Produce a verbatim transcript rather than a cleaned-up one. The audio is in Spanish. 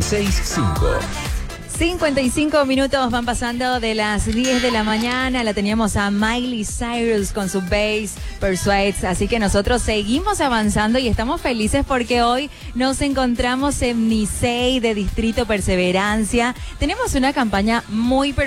seis cinco. cincuenta y cinco minutos van pasando de las diez de la mañana. La teníamos a Miley Cyrus con su bass Persuades. Así que nosotros seguimos avanzando y estamos felices porque hoy nos encontramos en Nicey de Distrito Perseverancia. Tenemos una campaña muy